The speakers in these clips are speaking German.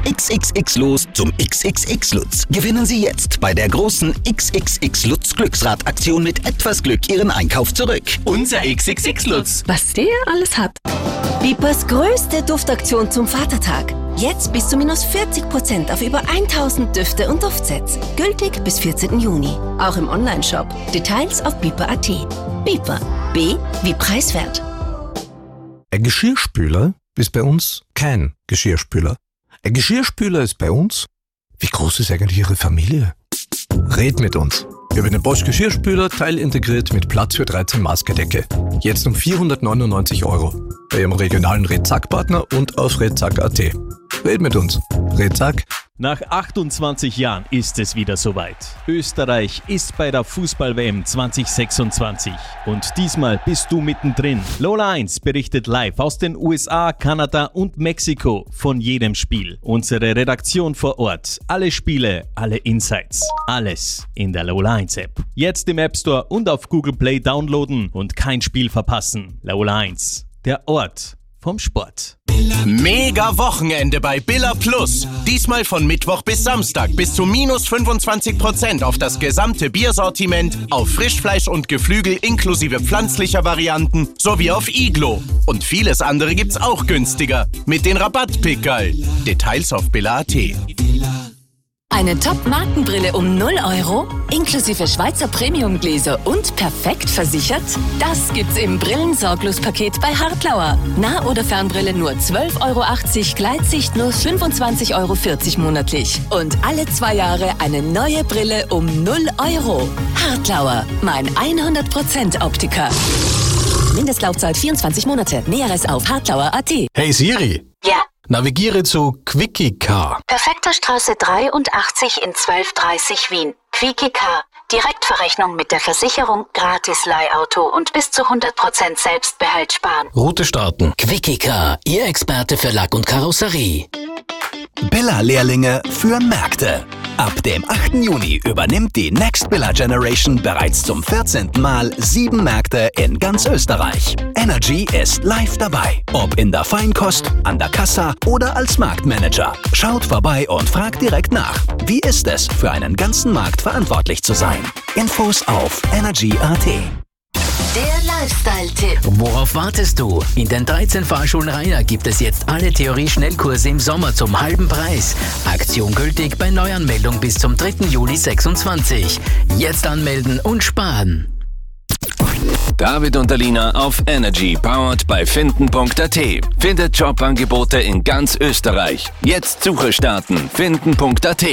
XXX los zum XXX Lutz. Gewinnen Sie jetzt bei der großen XXX Lutz Glücksrad-Aktion mit etwas Glück Ihren Einkauf zurück. Unser XXX Lutz. Was der alles hat. Bipers größte Duftaktion zum Vatertag. Jetzt bis zu minus 40% auf über 1000 Düfte und Duftsets. Gültig bis 14. Juni. Auch im Onlineshop. Details auf biper.at. Biper. B wie preiswert. Ein Geschirrspüler ist bei uns kein Geschirrspüler. Ein Geschirrspüler ist bei uns... Wie groß ist eigentlich Ihre Familie? Red mit uns. Über den Bosch Geschirrspüler teilintegriert mit Platz für 13 Maßgedecke. Jetzt um 499 €. Bei Ihrem regionalen Redzack-Partner und auf redzack.at. Red mit uns. Redzack. Nach 28 Jahren ist es wieder soweit. Österreich ist bei der Fußball-WM 2026. Und diesmal bist du mittendrin. Lola 1 berichtet live aus den USA, Kanada und Mexiko von jedem Spiel. Unsere Redaktion vor Ort. Alle Spiele, alle Insights. Alles in der Lola 1 App. Jetzt im App Store und auf Google Play downloaden und kein Spiel verpassen. Lola 1. Der Ort vom Sport. Mega Wochenende bei Billa Plus. Diesmal von Mittwoch bis Samstag bis zu minus 25% auf das gesamte Biersortiment, auf Frischfleisch und Geflügel inklusive pflanzlicher Varianten sowie auf Iglo. Und vieles andere gibt's auch günstiger mit den Rabattpickerl. Details auf billa.at. Eine Top-Markenbrille um 0 €, inklusive Schweizer Premium-Gläser und perfekt versichert? Das gibt's im Brillensorglos-Paket bei Hartlauer. Nah- oder Fernbrille nur 12,80 €, Gleitsicht nur 25,40 € monatlich. Und alle 2 Jahre eine neue Brille um 0 €. Hartlauer, mein 100% Optiker. Mindestlaufzeit 24 Monate. Näheres auf hartlauer.at. Hey Siri. Ja. Navigiere zu Quickie Car. Perfekter Straße 83 in 1230 Wien. Quickie Car. Direktverrechnung mit der Versicherung, gratis Leihauto und bis zu 100% Selbstbehalt sparen. Route starten. Quickie Car, Ihr Experte für Lack und Karosserie. Billa-Lehrlinge für Märkte. Ab dem 8. Juni übernimmt die Next Billa Generation bereits zum 14. Mal 7 Märkte in ganz Österreich. Energy ist live dabei. Ob in der Feinkost, an der Kassa oder als Marktmanager. Schaut vorbei und fragt direkt nach. Wie ist es, für einen ganzen Markt verantwortlich zu sein? Infos auf energy.at. Der Lifestyle-Tipp. Worauf wartest du? In den 13 Fahrschulen Rainer gibt es jetzt alle Theorie-Schnellkurse im Sommer zum halben Preis. Aktion gültig bei Neuanmeldung bis zum 3. Juli 26. Jetzt anmelden und sparen. David und Alina auf Energy, powered by finden.at. Findet Jobangebote in ganz Österreich. Jetzt Suche starten. Finden.at.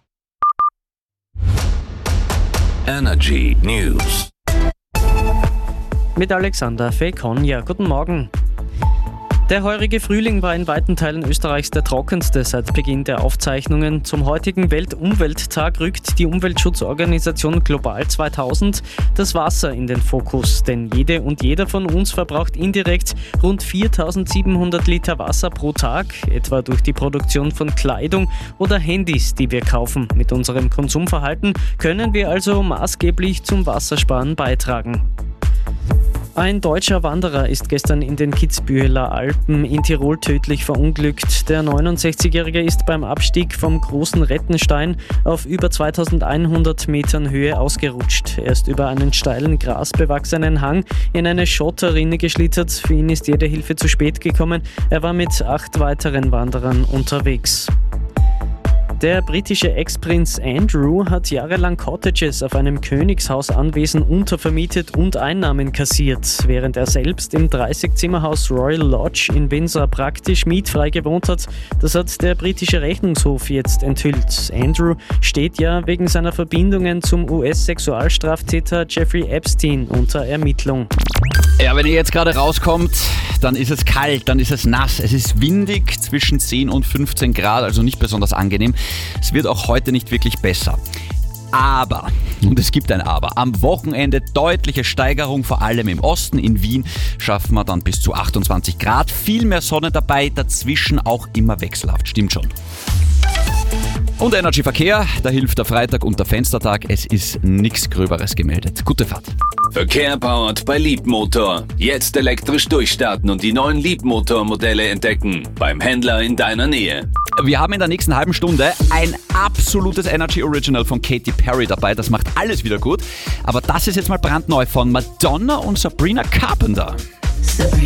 Energy News. Mit Alexander Fekon. Ja, guten Morgen. Der heurige Frühling war in weiten Teilen Österreichs der trockenste seit Beginn der Aufzeichnungen. Zum heutigen Weltumwelttag rückt die Umweltschutzorganisation Global 2000 das Wasser in den Fokus. Denn jede und jeder von uns verbraucht indirekt rund 4700 Liter Wasser pro Tag, etwa durch die Produktion von Kleidung oder Handys, die wir kaufen. Mit unserem Konsumverhalten können wir also maßgeblich zum Wassersparen beitragen. Ein deutscher Wanderer ist gestern in den Kitzbüheler Alpen in Tirol tödlich verunglückt. Der 69-Jährige ist beim Abstieg vom Großen Rettenstein auf über 2100 Metern Höhe ausgerutscht. Er ist über einen steilen, grasbewachsenen Hang in eine Schotterrinne geschlittert. Für ihn ist jede Hilfe zu spät gekommen. Er war mit 8 weiteren Wanderern unterwegs. Der britische Ex-Prinz Andrew hat jahrelang Cottages auf einem Königshausanwesen untervermietet und Einnahmen kassiert, während er selbst im 30-Zimmerhaus Royal Lodge in Windsor praktisch mietfrei gewohnt hat. Das hat der britische Rechnungshof jetzt enthüllt. Andrew steht ja wegen seiner Verbindungen zum US-Sexualstraftäter Jeffrey Epstein unter Ermittlung. Ja, wenn ihr jetzt gerade rauskommt, dann ist es kalt, dann ist es nass, es ist windig, zwischen 10 und 15 Grad, also nicht besonders angenehm. Es wird auch heute nicht wirklich besser. Aber, und es gibt ein Aber, am Wochenende deutliche Steigerung, vor allem im Osten. In Wien schaffen wir dann bis zu 28 Grad, viel mehr Sonne dabei, dazwischen auch immer wechselhaft, stimmt schon. Und Energy Verkehr, da hilft der Freitag und der Fenstertag, es ist nichts Gröberes gemeldet. Gute Fahrt. Verkehr powered bei Leapmotor. Jetzt elektrisch durchstarten und die neuen Leapmotor-Modelle entdecken. Beim Händler in deiner Nähe. Wir haben in der nächsten halben Stunde ein absolutes Energy Original von Katy Perry dabei. Das macht alles wieder gut. Aber das ist jetzt mal brandneu von Madonna und Sabrina Carpenter.